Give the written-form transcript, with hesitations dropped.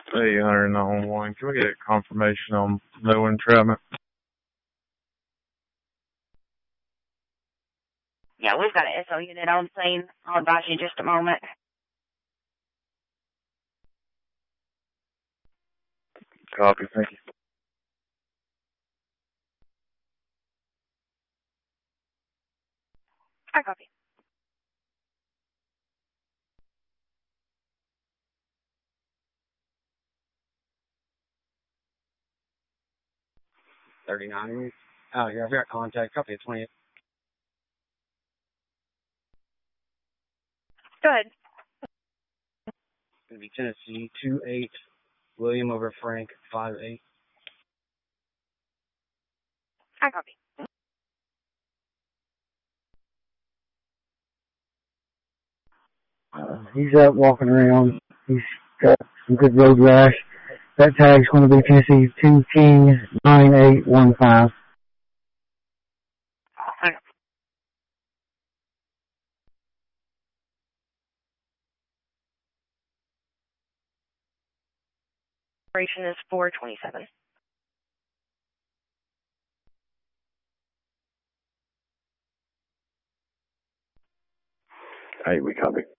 891. Can we get confirmation on no entrapment? Yeah, we've got an SO unit on scene. I'll advise you in just a moment. Copy, thank you. I copy. $39. Oh, yeah, I've got contact. Copy at 20th. Go ahead. Going to be Tennessee 28, William over Frank 58. I copy. He's up walking around. He's got some good road rash. That tag's going to be Tennessee 2 King 9815. Operation is 427. Hey, we copy.